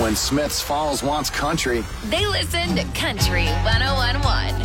When Smith's Falls wants country, They listen to Country 101.1.